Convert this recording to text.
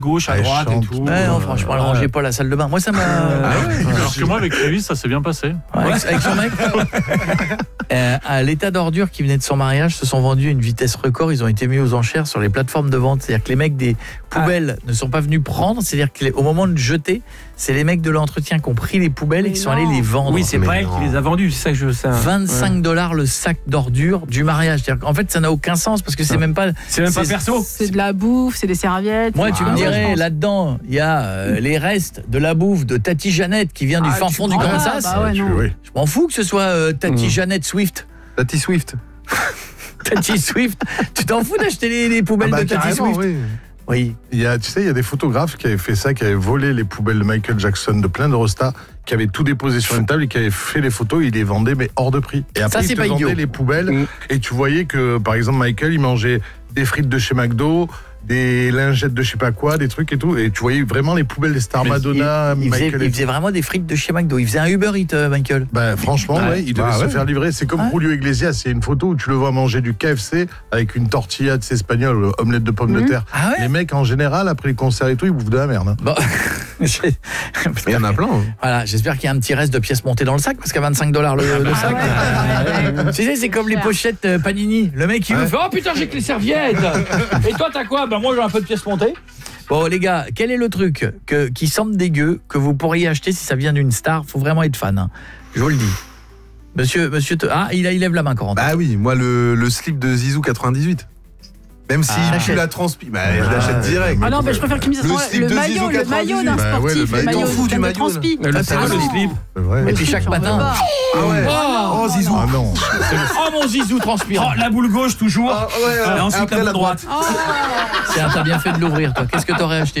gauche, à droite et tout. Ouais, non, franchement, elle rangeait pas la salle de bain. Moi, ça m'a... Alors que moi, avec Lévis, ça s'est bien passé. Avec son mec. À l'état d'ordure qui venait de son mariage se sont vendus à une vitesse record. Ils ont été mis aux enchères sur les plateformes de vente. C'est-à-dire que les mecs des poubelles ne sont pas venus prendre. C'est-à-dire qu'au moment de jeter, c'est les mecs de l'entretien qui ont pris les poubelles et qui sont allés les vendre. Oui, c'est pas elle qui les a vendus, c'est ça que je veux savoir. 25 $ le sac d'ordures du mariage. C'est-à-dire qu'en fait, ça n'a aucun sens parce que c'est même pas... C'est même pas perso. C'est de la bouffe, c'est des serviettes. Moi, tu me dirais, là-dedans, il y a les restes de la bouffe de Tati Jeannette qui vient du fin fond du Grand Sas. Je m'en fous que ce soit Tati Jeannette Swift. Tati Swift. Tati Swift. Tu t'en fous d'acheter les poubelles de Tati Swift? Oui. Il y a des photographes qui avaient fait ça, qui avaient volé les poubelles de Michael Jackson de plein d'Eurostar, qui avaient tout déposé sur une table et qui avaient fait les photos, ils les vendaient mais hors de prix. Et après, ils te vendaient les poubelles et tu voyais que, par exemple, Michael, il mangeait des frites de chez McDo, des lingettes de je sais pas quoi, des trucs et tout, et tu voyais vraiment les poubelles des stars Madonna, il faisait vraiment des frites de chez McDo. Il faisait un Uber Eats, Michael. Franchement, il devait se faire livrer. C'est comme Julio Iglesias, il y a une photo où tu le vois manger du KFC avec une tortilla de espagnol, omelette de pommes de terre. Les mecs, en général, après les concerts et tout, ils bouffent de la merde. Hein. Bon. Il y en a plein. Voilà, j'espère qu'il y a un petit reste de pièces montées dans le sac, parce qu'à 25 $ le sac. Tu sais, c'est comme les pochettes Panini. Le mec, il me fait « Oh putain, j'ai que les serviettes !» Et toi, t'as quoi? Moi, j'ai un peu de pièces montées. Bon, les gars, quel est le truc qui semble dégueu, que vous pourriez acheter si ça vient d'une star? Faut vraiment être fan. Hein. Je vous le dis. Monsieur, il lève la main, Corentin. Bah oui, moi, le slip de Zizou 98. Même si tu la transpi, je l'achète direct. Ah non, je préfère qu'il me dise le maillot d'un sportif, le maillot du maillot transpi. Le slip. Et puis chaque matin. Oh Zizou. Ah non. Oh mon Zizou transpirant. La boule gauche toujours. Et ensuite la boule droite. Tiens, t'as bien fait de l'ouvrir, toi. Qu'est-ce que t'aurais acheté?